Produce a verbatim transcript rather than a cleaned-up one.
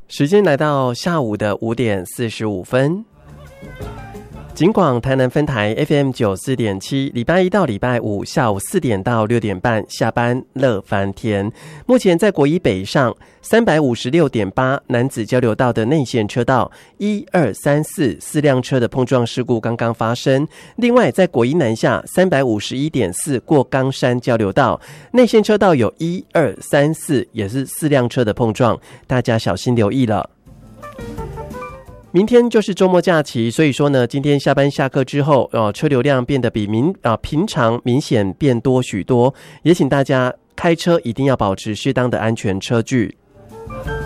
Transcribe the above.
时间来到下午的五点四十五分。警广台南分台 F M 九四点七，礼拜一到礼拜五下午四点到六点半下班乐翻天。目前在国一北上三百五十六点八男子交流道的内线车道，一二三四四辆车的碰撞事故刚刚发生。另外，在国一南下三百五十一点四过冈山交流道内线车道有一二三四，也是四辆车的碰撞，大家小心留意了。明天就是周末假期，所以说呢，今天下班下课之后，呃，车流量变得比明啊、呃、平常明显变多许多，也请大家开车一定要保持适当的安全车距。